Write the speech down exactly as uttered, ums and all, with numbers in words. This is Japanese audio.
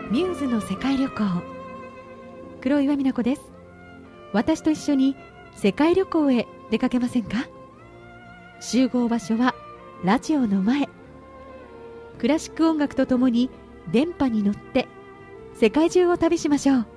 ミューズの世界旅行。黒岩美奈子です。私と一緒に世界旅行へ出かけませんか？集合場所はラジオの前。クラシック音楽とともに電波に乗って世界中を旅しましょう。